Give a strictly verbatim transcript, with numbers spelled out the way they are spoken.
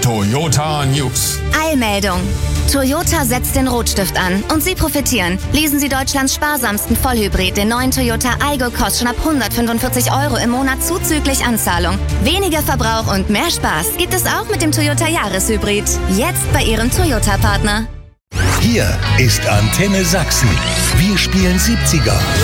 Toyota News. Eilmeldung. Toyota setzt den Rotstift an und Sie profitieren. Leasen Sie Deutschlands sparsamsten Vollhybrid, den neuen Toyota Aygo, kostet schon ab hundertfünfundvierzig Euro im Monat zuzüglich Anzahlung. Weniger Verbrauch und mehr Spaß gibt es auch mit dem Toyota Jahreshybrid. Jetzt bei Ihrem Toyota-Partner. Hier ist Antenne Sachsen. Wir spielen siebziger.